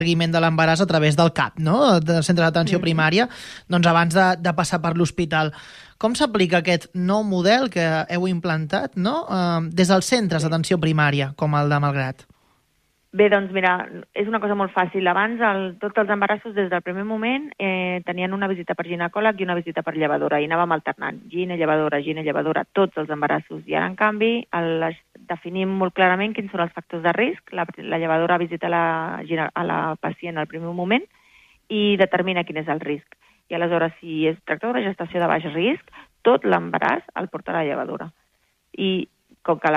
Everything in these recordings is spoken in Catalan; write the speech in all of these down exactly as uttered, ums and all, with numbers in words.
seguiment de l'embaràs a través del C A P, no? Del centre d'atenció mm. primària, doncs abans de, de passar per l'hospital. Com s'aplica aquest nou model que heu implantat, no? Uh, des dels centres d'atenció primària, com el de Malgrat? Bé, doncs mira, és una cosa molt fàcil. Abans, el, tots els embarassos, des del primer moment, eh, tenien una visita per ginecòleg i una visita per llevadora, i anàvem alternant, gine, llevadora, gine, llevadora, tots els embarassos. I ara, en canvi, el, definim molt clarament quins són els factors de risc. La, la llevadora visita la, a la pacient al primer moment i determina quin és el risc. I aleshores, si es tracta d'una gestació de baix risc, tot l'embaràs el porta la llevadora. I com que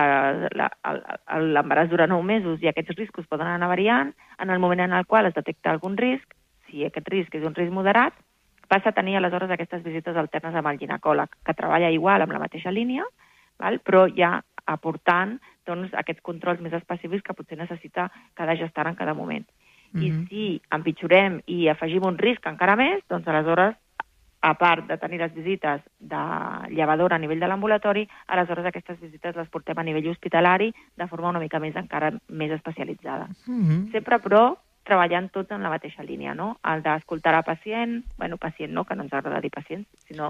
l'embaràs dura nou mesos i aquests riscos poden anar variant, en el moment en el qual es detecta algun risc, si aquest risc és un risc moderat, passa a tenir aleshores aquestes visites alternes amb el ginecòleg, que treballa igual amb la mateixa línia, val? Però ja aportant doncs, aquests controls més específics que potser necessita cada gestant en cada moment. Mm-hmm. I si empitjorem i afegim un risc encara més, doncs aleshores, a part de tenir les visites de llevadora a nivell de l'ambulatori, aleshores aquestes visites les portem a nivell hospitalari de forma una mica més encara més especialitzada. Mm-hmm. Sempre, però, treballant tots en la mateixa línia, no? El d'escoltar a pacient, bueno, pacient no, que no ens agrada dir pacients, sinó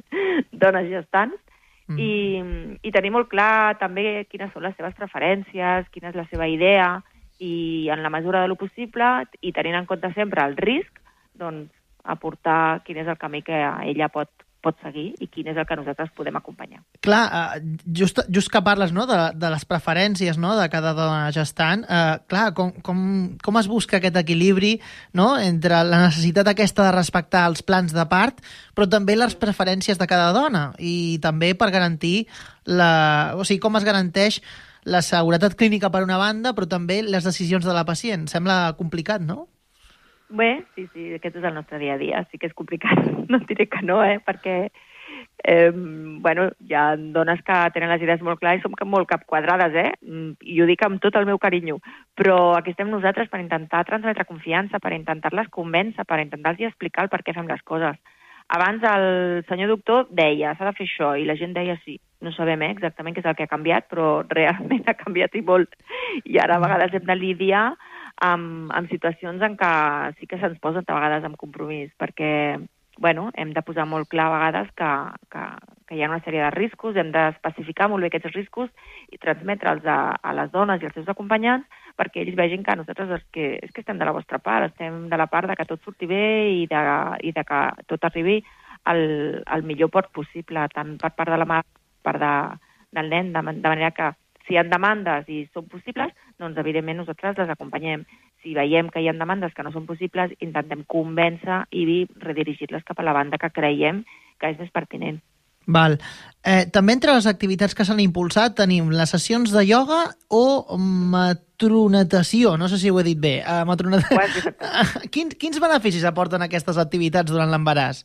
dones gestants, mm-hmm. i, i tenir molt clar també quines són les seves preferències, quina és la seva idea, i en la mesura de lo possible, i tenint en compte sempre el risc, doncs, aportar quin és el camí que ella pot, pot seguir i quin és el que nosaltres podem acompanyar. Clar, just, just que parles, no, de, de les preferències, no, de cada dona gestant, eh, clar, com, com, com es busca aquest equilibri, no, entre la necessitat aquesta de respectar els plans de part, però també les preferències de cada dona, i també per garantir la, o sigui, com es garanteix la seguretat clínica per una banda, però també les decisions de la pacient. Sembla complicat, no? Bé, sí, sí, aquest és el nostre dia a dia. Sí que és complicat, no et diré que no, eh? Perquè eh, bueno, hi ha dones que tenen les idees molt clares i som molt capquadrades, eh? I ho dic amb tot el meu carinyo. Però aquí estem nosaltres per intentar transmetre confiança, per intentar-les convèncer, per intentar-los explicar el per què fem les coses. Abans el senyor doctor deia, s'ha de fer això, i la gent deia sí. No sabem eh, exactament què és el que ha canviat, però realment ha canviat i molt. I ara a vegades hem de lidiar amb, amb situacions en què sí que se'ns posen a vegades amb compromís, perquè bueno, hem de posar molt clar a vegades que, que, que hi ha una sèrie de riscos, hem d'especificar molt bé aquests riscos i transmetre'ls a, a les dones i als seus acompanyants perquè ells vegin que nosaltres és que, és que estem de la vostra part, estem de la part de que tot surti bé i de, i de que tot arribi al, al millor port possible, tant per part de la mare com per part de, del nen, de, de manera que si hi ha demandes i són possibles, doncs evidentment nosaltres les acompanyem. Si veiem que hi ha demandes que no són possibles, intentem convèncer i redirigir-les cap a la banda que creiem que és més pertinent. Val. Eh, també entre les activitats que s'han impulsat tenim les sessions de ioga o matronatació, no sé si ho he dit bé. Uh, matronat... quins, quins beneficis aporten aquestes activitats durant l'embaràs?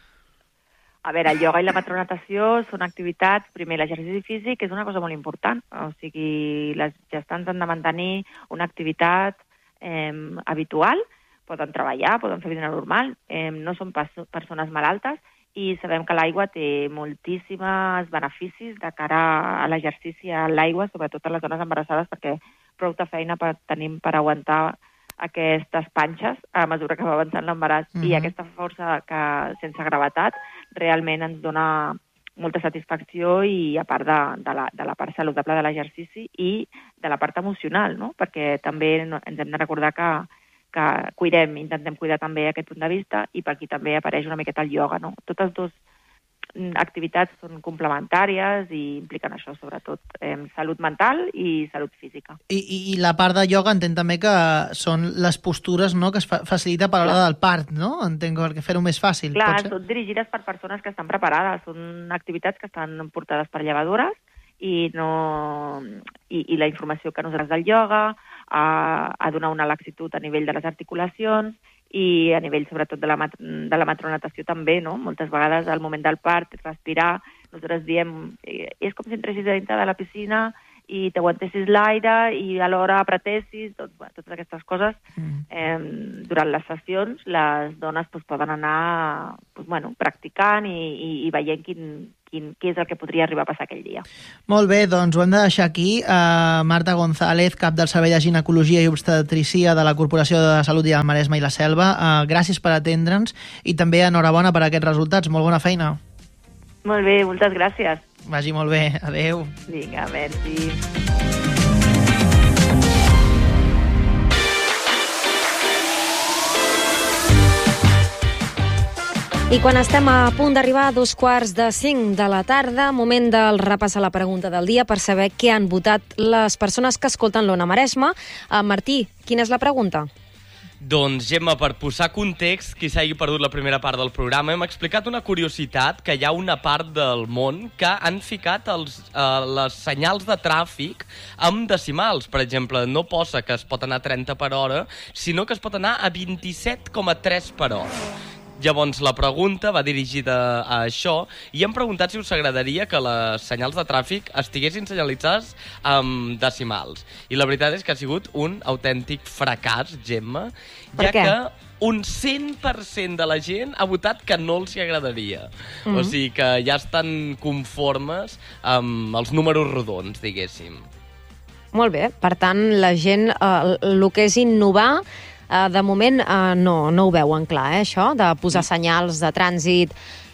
A veure, el ioga i la matronatació són activitats, primer l'exercici físic és una cosa molt important, o sigui, les gestants han de mantenir una activitat eh, habitual, poden treballar, poden fer vida normal, eh, no són persones malaltes i sabem que l'aigua té moltíssims beneficis de cara a l'exercici a l'aigua, sobretot a les dones embarassades, perquè prou de feina per, tenim per aguantar aquestes panxes a mesura que va avançant l'embaràs mm-hmm. i aquesta força que sense gravetat realment ens dona molta satisfacció i a part de, de, la, de la part saludable de l'exercici i de la part emocional, no? Perquè també ens hem de recordar que, que cuidem, intentem cuidar també aquest punt de vista i per aquí també apareix una miqueta el ioga, no? Totes dues activitats són complementàries i impliquen això, sobretot eh, salut mental i salut física. I, i, I la part de ioga entenc també que són les postures, no?, que es fa, facilita per a l'hora del part, no? Entenc que fer-ho més fàcil. Clar, són dirigides per persones que estan preparades, són activitats que estan portades per llevadores i, no, i, i la informació que nosaltres del ioga, a, a donar una laxitud a nivell de les articulacions i a nivell, sobretot, de la, mat de la matronatació també, no? Moltes vegades, al moment del part, respirar, nosaltres diem, eh, és com si entressis a dintre de la piscina i t'aguantessis l'aire i alhora apretessis, tot, bueno, totes aquestes coses. Mm. Eh, durant les sessions, les dones pues, poden anar pues, bueno, practicant i, i, i veient quin, quin, què és el que podria arribar a passar aquell dia. Molt bé, doncs ho hem de deixar aquí. Uh, Marta González, cap del Servei de Ginecologia i Obstetrícia de la Corporació de Salut i del Maresme i la Selva, uh, gràcies per atendre'ns i també enhorabona per aquests resultats. Molt bona feina. Molt bé, moltes gràcies. Vagi molt bé. Adéu. Vinga, merci. I quan estem a punt d'arribar a dos quarts de cinc de la tarda, moment del repassar la pregunta del dia per saber què han votat les persones que escolten l'Ona Maresme. Uh, Martí, quina és la pregunta? Doncs, Gemma, per posar context, qui s'hagi perdut la primera part del programa, hem explicat una curiositat, que hi ha una part del món que han ficat els, eh, les senyals de tràfic amb decimals. Per exemple, no posa que es pot anar a trenta per hora, sinó que es pot anar a vint-i-set coma tres per hora. Llavors, la pregunta va dirigida a això i hem preguntat si us agradaria que les senyals de tràfic estiguessin senyalitzades amb decimals. I la veritat és que ha sigut un autèntic fracàs, Gemma, ja que un cent per cent de la gent ha votat que no els hi agradaria. Mm-hmm. O sigui que ja estan conformes amb els números rodons, diguéssim. Molt bé, per tant, la gent, eh, el que és innovar, Uh, de moment uh, no, no ho veuen clar, eh, això, de posar mm. senyals de trànsit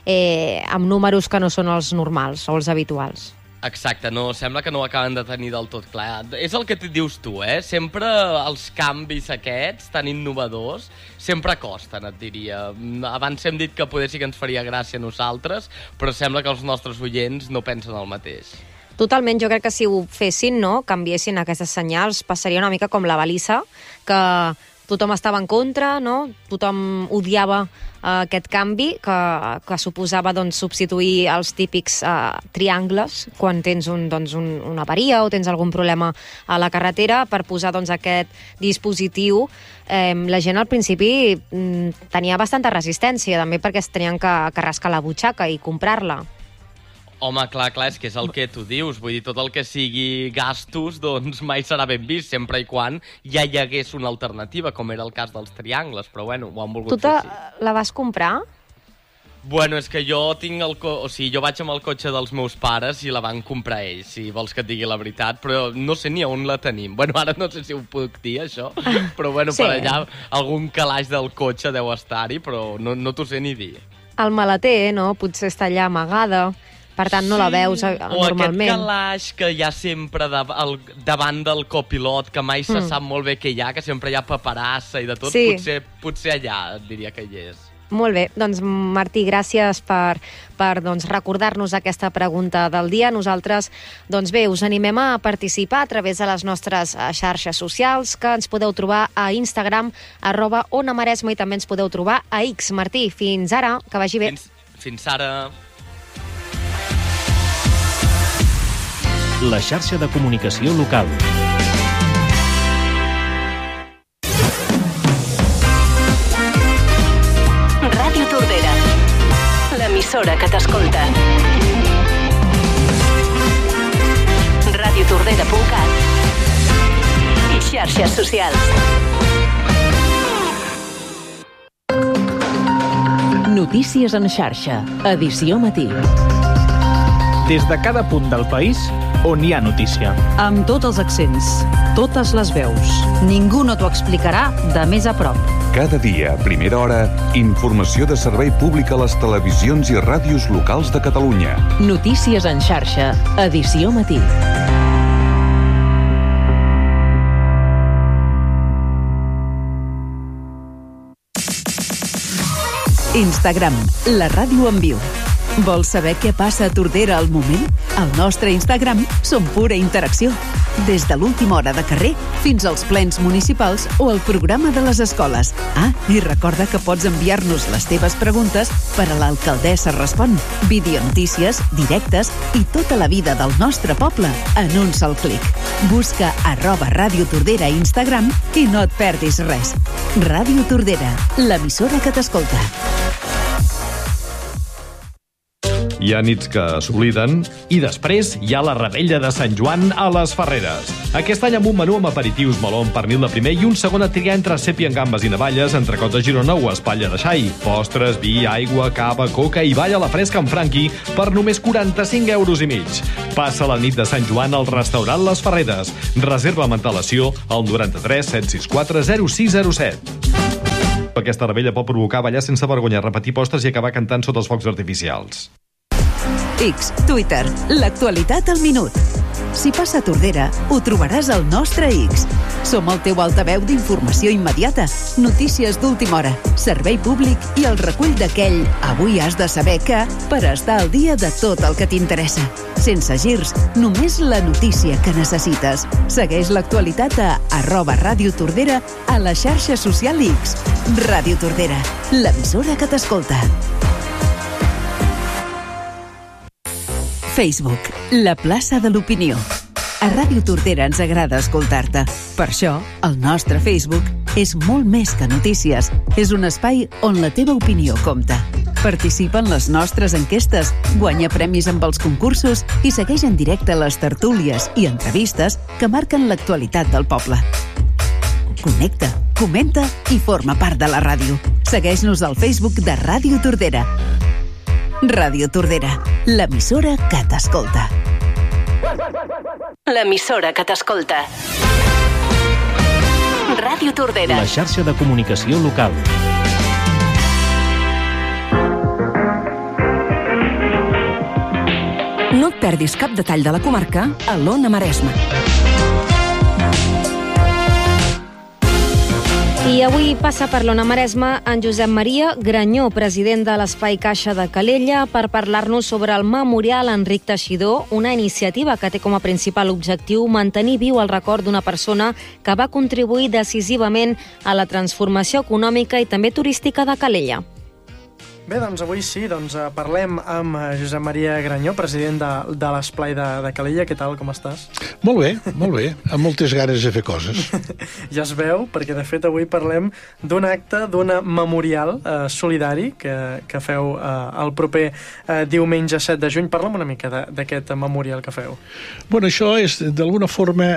eh, amb números que no són els normals o els habituals. Exacte, no, sembla que no ho acaben de tenir del tot clar. És el que et dius tu, eh? Sempre els canvis aquests, tan innovadors, sempre costen, et diria. Abans hem dit que poder sí que ens faria gràcia a nosaltres, però sembla que els nostres oients no pensen el mateix. Totalment, jo crec que si ho fessin, no, canviessin aquestes senyals, passaria una mica com la balissa, que tothom estava en contra, no? Tothom odiava uh, aquest canvi que, que suposava doncs, substituir els típics uh, triangles quan tens un, doncs, un, una avaria o tens algun problema a la carretera per posar doncs, aquest dispositiu. Eh, la gent al principi mm, tenia bastanta resistència, també perquè es tenien que, que rascar la butxaca i comprar-la. Home, clar, clar, és que és el que tu dius. Vull dir, tot el que sigui gastos, doncs mai serà ben vist, sempre i quan ja hi hagués una alternativa, com era el cas dels triangles, però bueno, ho han volgut fer així. Tu la vas comprar? Bueno, és que jo tinc el co... o sigui, jo vaig amb el cotxe dels meus pares i la van comprar ells, si vols que et digui la veritat, però no sé ni on la tenim. Bueno, ara no sé si ho puc dir, això, però bueno, sí. Per allà algun calaix del cotxe deu estar-hi, però no, no t'ho sé ni dir. El maleter, no? Potser està allà amagada. Per tant, no sí, la veus eh, o normalment. O aquest calaix que hi ha sempre de, el, davant del copilot, que mai se mm. sap molt bé què hi ha, que sempre hi ha paperassa i de tot, sí. potser, potser allà diria que hi és. Molt bé, doncs Martí, gràcies per, per doncs, recordar-nos aquesta pregunta del dia. Nosaltres, doncs bé, us animem a participar a través de les nostres xarxes socials, que ens podeu trobar a Instagram, arroba Ona Maresme, i també ens podeu trobar a X. Martí, fins ara, que vagi bé. Fins, fins ara. La xarxa de comunicació local. Ràdio Tordera, l'emissora que t'escolta. ràdio tordera punt cat i xarxes socials. Notícies en xarxa, edició matí. Des de cada punt del país on hi ha notícia. Amb tots els accents, totes les veus. Ningú no t'ho explicarà de més a prop. Cada dia, a primera hora, informació de servei públic a les televisions i ràdios locals de Catalunya. Notícies en xarxa, edició matí. Instagram, la ràdio en viu. Vols saber què passa a Tordera al moment? Al nostre Instagram som pura interacció. Des de l'última hora de carrer fins als plens municipals o el programa de les escoles. Ah, i recorda que pots enviar-nos les teves preguntes per a l'Alcaldessa Respon. Videonotícies, directes i tota la vida del nostre poble en un sol clic. Busca arroba Ràdio Tordera a Instagram i no et perdis res. Ràdio Tordera, l'emissora que t'escolta. Hi ha nits que s'obliden. I després hi ha la revetlla de Sant Joan a les Ferreres. Aquest any amb un menú amb aperitius, meló amb pernil de primer i un segon a triar entre sèpia amb gambes i navalles, entrecot de Girona o espatlla de xai. Postres, vi, aigua, cava, coca i balla a la fresca amb Franqui per només quaranta-cinc euros i mig. Passa la nit de Sant Joan al restaurant Les Ferreres. Reserva amb antelació al noranta-tres set sis quatre zero sis zero set. Aquesta revetlla pot provocar ballar sense vergonya, repetir postres i acabar cantant sota els focs artificials. X, Twitter, l'actualitat al minut. Si passa a Tordera, ho trobaràs al nostre X. Som el teu altaveu d'informació immediata, notícies d'última hora, servei públic i el recull d'aquell avui has de saber que per estar al dia de tot el que t'interessa. Sense girs, només la notícia que necessites. Segueix l'actualitat a arroba Ràdio Tordera a la xarxa social X. Ràdio Tordera, l'emissora que t'escolta. Facebook, la plaça de l'opinió. A Ràdio Tordera ens agrada escoltar-te. Per això, el nostre Facebook és molt més que notícies. És un espai on la teva opinió compta. Participa en les nostres enquestes, guanya premis amb els concursos i segueix en directe les tertúlies i entrevistes que marquen l'actualitat del poble. Connecta, comenta i forma part de la ràdio. Segueix-nos al Facebook de Ràdio Tordera. Ràdio Tordera, l'emissora que t'escolta. L'emissora que t'escolta. Ràdio Tordera. La xarxa de comunicació local. No et perdis cap detall de la comarca a l'Ona Maresme. I avui passa per l'Ona Maresme en Josep Maria Granyó, president de l'Espai Caixa de Calella, per parlar-nos sobre el Memorial Enric Teixidor, una iniciativa que té com a principal objectiu mantenir viu el record d'una persona que va contribuir decisivament a la transformació econòmica i també turística de Calella. Bé, doncs avui sí, doncs parlem amb Josep Maria Granyó, president de, de l'Esplai de, de Calella. Què tal, com estàs? Molt bé, molt bé, amb moltes ganes de fer coses. Ja es veu, perquè de fet avui parlem d'un acte, d'un memorial eh, solidari que, que feu eh, el proper eh, diumenge set de juny. Parla'm una mica d'aquest memorial que feu. Bueno, això és, d'alguna forma,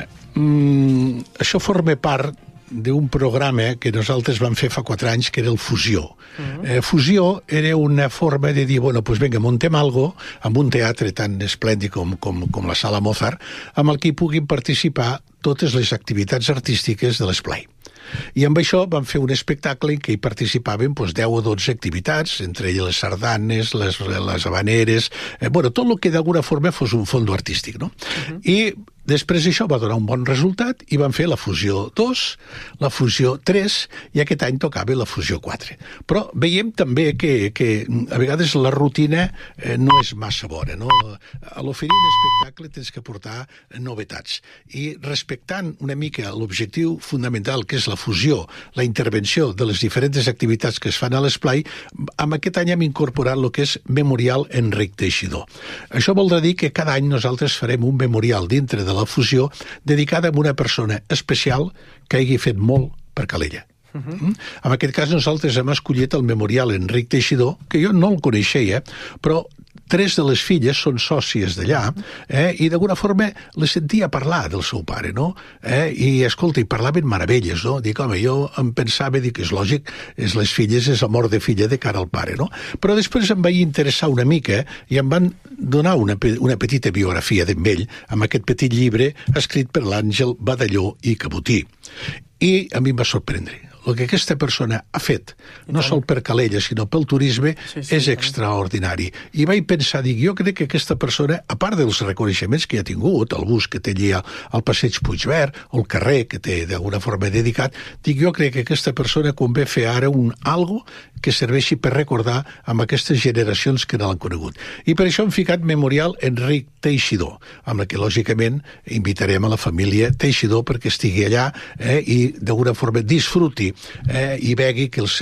mmm, això forma part d'un programa que nosaltres vam fer fa quatre anys, que era el Fusió. Uh-huh. eh, Fusió era una forma de dir, bueno, pues vinga, montem algo amb un teatre tan esplèndid com, com, com la Sala Mozart, amb el que hi puguin participar totes les activitats artístiques de l'esplai. I amb això vam fer un espectacle en què hi participaven doncs, deu o dotze activitats, entre elles les sardanes, les, les habaneres, eh, bueno, tot el que d'alguna forma fos un fondo artístic, no? Uh-huh. I després això va donar un bon resultat i van fer la Fusió dos, la Fusió tres i aquest any tocava la Fusió quatre. Però veiem també que, que a vegades la rutina eh, no és massa bona, no? A l'oferir un espectacle tens que portar novetats. I respectant una mica l'objectiu fundamental que és la fusió, la intervenció de les diferents activitats que es fan a l'esplai, amb aquest any hem incorporat el que és Memorial Enric Teixidor. Això voldrà dir que cada any nosaltres farem un memorial dintre de la fusió dedicada a una persona especial que hagi fet molt per Calella. Uh-huh. Mm? En aquest cas nosaltres hem escollit el Memorial Enric Teixidor, que jo no el coneixia, però tres de les filles són sòcies d'allà, eh, i d'alguna forma les sentia parlar del seu pare, no? Eh, I, escolta, hi parlaven meravelles, no? Dic, home, jo em pensava, dic, és lògic, és les filles, és amor de filla de cara al pare, no? Però després em vaig interessar una mica i em van donar una, una petita biografia d'ell, amb aquest petit llibre escrit per l'Àngel Badalló i Cabotí. I a mi em va sorprendre. El que aquesta persona ha fet, no sol per Calella, sinó pel turisme, sí, sí, és extraordinari. I vaig pensar, dic, jo crec que aquesta persona, a part dels reconeixements que ha tingut, el bus que té allà al passeig Puigverd, o el carrer que té d'alguna forma dedicat, dic, jo crec que aquesta persona convé fer ara un algo que serveixi per recordar amb aquestes generacions que no l'han conegut. I per això hem ficat Memorial Enric Teixidor, amb la que, lògicament, invitarem a la família Teixidor perquè estigui allà eh, i, d'alguna forma, disfruti eh, i vegi que el seu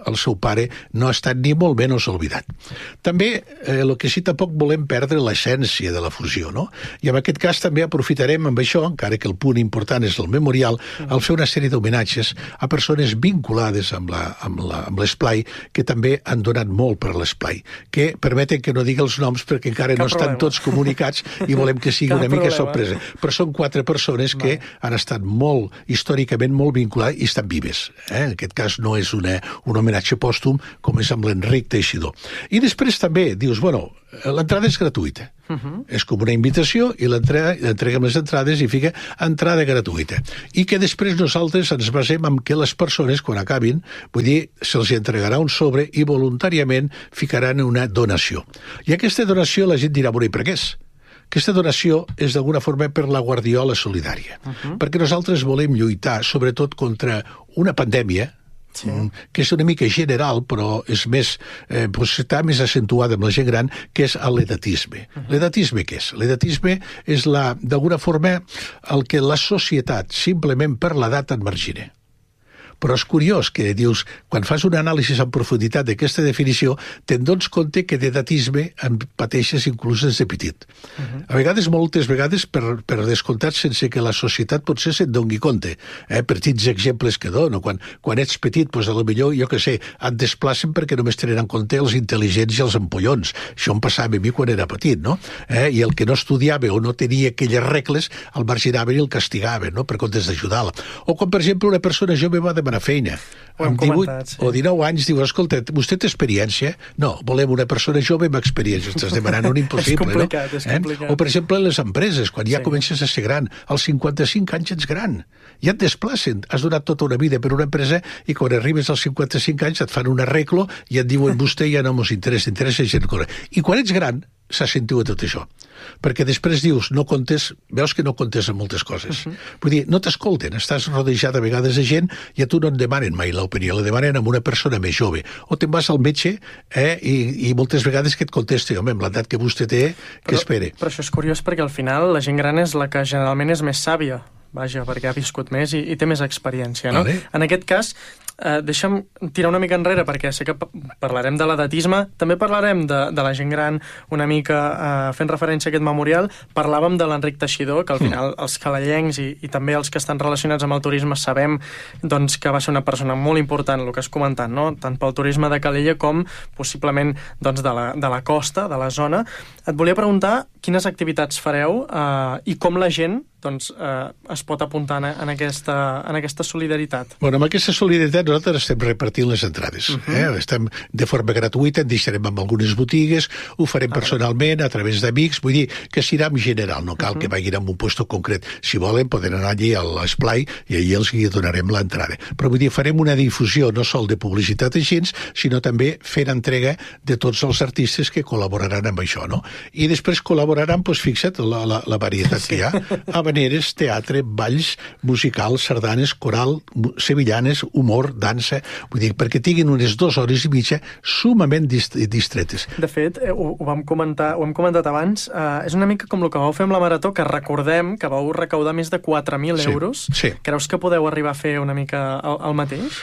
el seu pare no ha estat ni molt menys oblidat. També, eh, el que sí tampoc volem perdre l'essència de la fusió, no? I en aquest cas també aprofitarem amb això, encara que el punt important és el memorial, al fer una sèrie d'homenatges a persones vinculades amb la, amb la, amb l'esplai, que també han donat molt per l'esplai, que permeten que no digui els noms perquè encara Cap no estan problema. Tots comunicats i volem que sigui Cap una mica problema. Sorpresa. Però són quatre persones que Va. han estat molt, històricament molt vinculades i estan vives. Eh? En aquest cas no és una, un homenatge pòstum com és amb l'Enric Teixidor. I després també dius, bueno, l'entrada és gratuïta. Uh -huh. És com una invitació i l'entreguem les entrades i fica entrada gratuïta. I que després nosaltres ens basem en que les persones, quan acabin, vull dir, se'ls entregarà un sobre i voluntàriament ficaran una donació. I aquesta donació la gent dirà, bueno, i per què és? Aquesta donació és d'alguna forma per la Guardiola Solidària, uh -huh. perquè nosaltres volem lluitar sobretot contra una pandèmia, sí. que és una mica general, però és més, eh, doncs està més accentuada amb la gent gran, que és l'edatisme. Uh -huh. L'edatisme què és? L'edatisme és d'alguna forma el que la societat simplement per l'edat en margina. Però és curiós que dius, quan fas un anàlisi en profunditat d'aquesta definició, te'n dones compte que d'edatisme en pateixes inclús des de petit. Uh -huh. A vegades, moltes vegades, per, per descomptat, sense que la societat potser se'n doni compte. Eh? Petits exemples que dono. Quan, quan ets petit, doncs, a lo millor, jo què sé, et desplacen perquè només tenen en compte els intel·ligents i els empollons. Això em passava a mi quan era petit, no? Eh? I el que no estudiava o no tenia aquelles regles, el marginaven i el castigaven, no? Per comptes d'ajudar-la. O quan, per exemple, una persona jove va demanar feina. Amb divuit sí. o dinou anys dius, escolta, vostè té experiència? No, volem una persona jove amb experiència. Estàs demanant un impossible, és complicat, no? És complicat. Eh? O, per exemple, les empreses, quan ja sí. comences a ser gran, als cinquanta-cinc anys ets gran. Ja et desplacen. Has donat tota una vida per una empresa i quan arribes als cinquanta-cinc anys et fan un arreglo i et diuen, vostè ja no mos interessa, interessa gent correcta. I quan ets gran, s'assentiu a tot això. Perquè després dius, no comptes, veus que no comptes en moltes coses. Uh -huh. Vull dir, no t'escolten, estàs rodejat a vegades de gent i a tu no et demanen mai l'opinió, la demanen amb una persona més jove. O te'n vas al metge eh, i, i moltes vegades que et contesti, home, amb l'edat que vostè té, que espere. Però això és curiós perquè al final la gent gran és la que generalment és més sàvia, vaja, perquè ha viscut més i, i té més experiència, no? Vale. En aquest cas, eh, deixa'm tirar una mica enrere, perquè sé que parlarem de l'edatisme, també parlarem de, de la gent gran una mica eh, fent referència a aquest memorial. Parlàvem de l'Enric Teixidor, que al final els calallencs i, i també els que estan relacionats amb el turisme sabem doncs, que va ser una persona molt important, el que has comentat, no? Tant pel turisme de Calella com possiblement doncs, de, la, de la costa, de la zona. Et volia preguntar quines activitats fareu eh, i com la gent doncs, eh, es pot apuntar en, en, aquesta, en aquesta solidaritat. Bueno, amb aquesta solidaritat nosaltres estem repartint les entrades. Uh -huh. eh? Estem de forma gratuïta, en deixarem amb algunes botigues, ho farem ah, personalment, a través d'amics, vull dir que serà en general, no cal uh -huh. que vagin a un puesto concret. Si volen, poden anar allí a l'esplai i allí els hi donarem l'entrada. Però vull dir, farem una difusió no sol de publicitat així, sinó també fent entrega de tots els artistes que col·laboraran amb això, no? I després col·laboraran, doncs fixa't, la, la, la varietat sí. que hi ha, habaneres, teatre, balls, musicals, sardanes, coral, sevillanes, humor, dansa, vull dir, perquè tinguin unes dues hores i mitja sumament dist distretes. De fet, ho, ho vam comentar, ho hem comentat abans, eh, és una mica com el que vau fer amb la Marató, que recordem que vau recaudar més de quatre mil sí, euros. Sí. Creus que podeu arribar a fer una mica el, el mateix?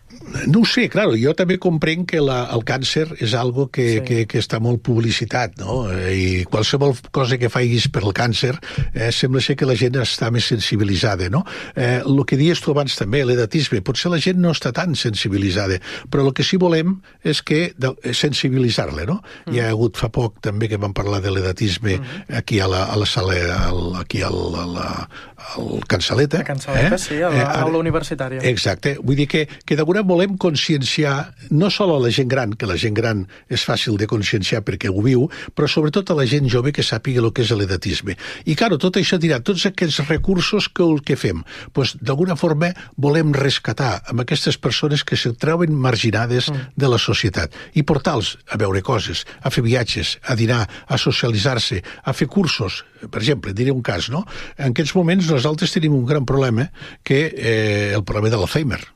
No ho sé, clar, jo també comprenc que la, el càncer és algo que, sí. que, que està molt publicitat, no? I qualsevol cosa que facis per el càncer eh, sembla ser que la gent està més sensibilitzada, no? Eh, el que dius tu abans també, l'edatisme, potser la gent no està tan sensibilitzada, però el que sí volem és que sensibilitzar-la, no? Mm. Hi ha hagut fa poc també que vam parlar de l'edatisme mm. aquí a la, a la sala, al, aquí al, a la, al Cansaleta. A Cansaleta, eh? sí, a l'aula eh, universitària. Exacte, vull dir que, que d'alguna volem conscienciar no sol a la gent gran, que la gent gran és fàcil de conscienciar perquè ho viu, però sobretot a la gent jove que sàpiga el que és l'edatisme. I, claro, tot això dirà, tots aquests recursos que, que fem, doncs, d'alguna forma volem rescatar amb aquestes persones que se troben marginades mm. de la societat i portar-los a veure coses, a fer viatges, a dinar, a socialitzar-se, a fer cursos. Per exemple, diré un cas, no? En aquests moments nosaltres tenim un gran problema, que eh, el problema de l'Alzheimer.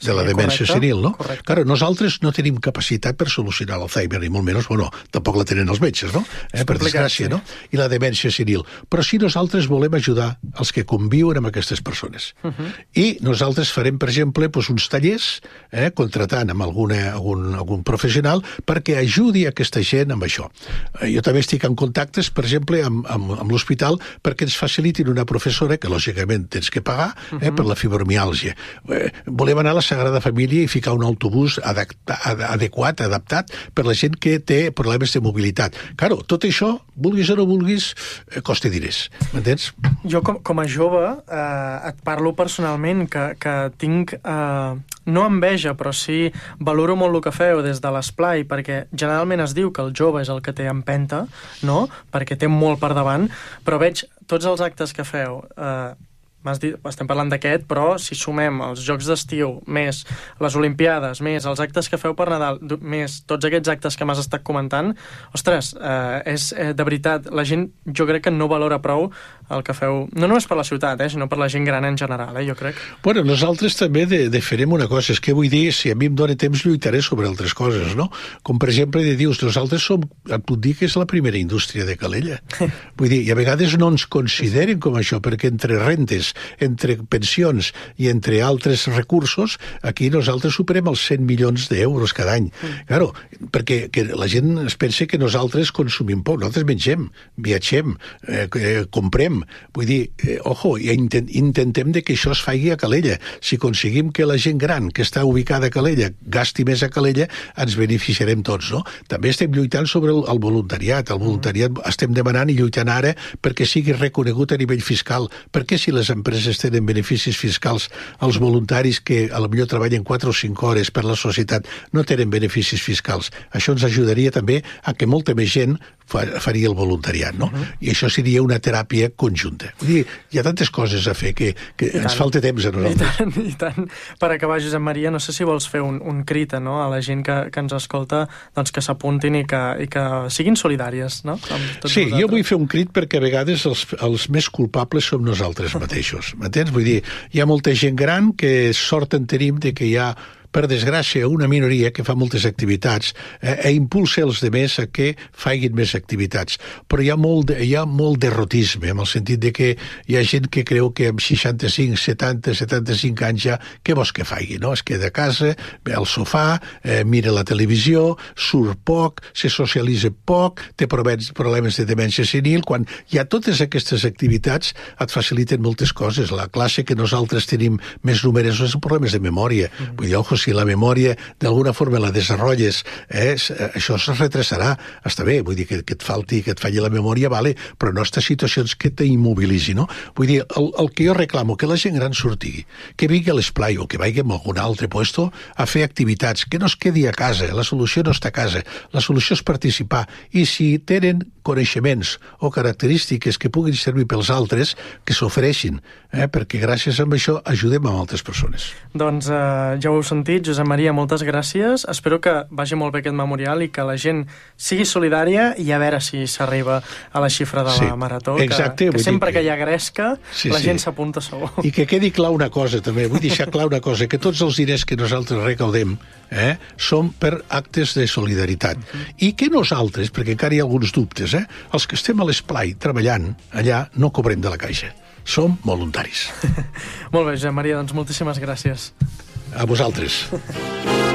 de la demència senil, no? Claro, nosaltres no tenim capacitat per solucionar l'Alzheimer, ni molt menys, bueno, tampoc la tenen els metges, no? Eh, per desgràcia, no? I la demència senil. Però sí, nosaltres volem ajudar els que conviuen amb aquestes persones. I nosaltres farem, per exemple, doncs, uns tallers, eh, contratant amb alguna, algun, algun professional perquè ajudi aquesta gent amb això. Eh, jo també estic en contactes, per exemple, amb, amb, amb l'hospital perquè ens facilitin una professora, que lògicament tens que pagar, eh, per la fibromiàlgia. Eh, volem anar a la Sagrada Família i ficar un autobús adapta, ad, adequat, adaptat per la gent que té problemes de mobilitat. Claro, tot això, vulguis o no vulguis, eh, costa diners, m'entens? Jo, com, com a jove, eh, et parlo personalment que, que tinc, eh, no enveja, però sí valoro molt el que feu des de l'esplai, perquè generalment es diu que el jove és el que té empenta, no?, perquè té molt per davant, però veig tots els actes que feu, eh, m'has dit, estem parlant d'aquest, però si sumem els Jocs d'Estiu, més les Olimpiades, més els actes que feu per Nadal, més tots aquests actes que m'has estat comentant, ostres, eh, és eh, de veritat, la gent jo crec que no valora prou el que feu, no només per la ciutat, eh, sinó per la gent gran en general, eh, jo crec. Bueno, nosaltres també de, de farem una cosa, és que vull dir, si a mi em dóna temps lluitaré sobre altres coses, no? Com per exemple, de dius, nosaltres som, et puc dir que és la primera indústria de Calella. Vull dir, i a vegades no ens consideren com això, perquè entre rentes, entre pensions i entre altres recursos, aquí nosaltres superem els cent milions d'euros cada any. Mm. Claro, perquè que la gent es pensa que nosaltres consumim poc, nosaltres mengem, viatgem, eh, eh, comprem. Vull dir, eh, ojo, i intent, intentem de que això es faci a Calella. Si aconseguim que la gent gran que està ubicada a Calella gasti més a Calella, ens beneficiarem tots, no? També estem lluitant sobre el, el voluntariat. El voluntariat mm. estem demanant i lluitant ara perquè sigui reconegut a nivell fiscal. Perquè si les empreses tenen beneficis fiscals, els voluntaris que a lo millor treballen quatre o cinc hores per la societat no tenen beneficis fiscals. Això ens ajudaria també a que molta més gent faria el voluntariat, no? Uh-huh. I això seria una teràpia conjunta. Vull dir, hi ha tantes coses a fer que, que ens falta temps a nosaltres. I tant, i tant. Per acabar, Josep Maria, no sé si vols fer un, un crit, no?, a la gent que, que ens escolta, doncs que s'apuntin i, que, i que siguin solidàries, no? Sí, nosaltres. Jo vull fer un crit perquè a vegades els, els més culpables som nosaltres mateixos. M'entens? Vull dir, hi ha molta gent gran que sort en tenim de que hi ha, per desgràcia, una minoria que fa moltes activitats eh, i impulsa els demés a que facin més activitats. Però hi ha molt, de, hi ha molt derrotisme, en el sentit de que hi ha gent que creu que amb seixanta-cinc, setanta, setanta-cinc anys ja, què vols que faci, no? Es queda a casa, ve al sofà, eh, mira la televisió, surt poc, se socialitza poc, té problemes de demència senil. Quan hi ha totes aquestes activitats et faciliten moltes coses. La classe que nosaltres tenim més numerosos són problemes de memòria. Mm. Vull dir, ojo, si la memòria d'alguna forma la desenvolupes, eh, això es retrasarà. Està bé, vull dir que, que et falti, que et falli la memòria, vale, però no estas situacions que t'immobilitzi, no? Vull dir, el, el que jo reclamo, que la gent gran surti, que vingui a l'esplai o que vagi a algun altre puesto a fer activitats, que no es quedi a casa, la solució no està a casa, la solució és participar, i si tenen coneixements o característiques que puguin servir pels altres, que s'ofereixin, eh, perquè gràcies a això ajudem a altres persones. Doncs eh, ja ho heu sentit, Josep Maria, moltes gràcies. Espero que vagi molt bé aquest memorial i que la gent sigui solidària i a veure si s'arriba a la xifra de la sí, marató, exacte, que, que sempre que... que hi ha gresca sí, la gent sí. s'apunta segur. I que quedi clar una cosa també, vull deixar clar una cosa, que tots els diners que nosaltres recaudem eh, són per actes de solidaritat. Uh-huh. I que nosaltres, perquè encara hi ha alguns dubtes, eh, els que estem a l'esplai treballant allà no cobrem de la caixa. Som voluntaris. Molt bé, Josep Maria, doncs moltíssimes gràcies. A vosaltres.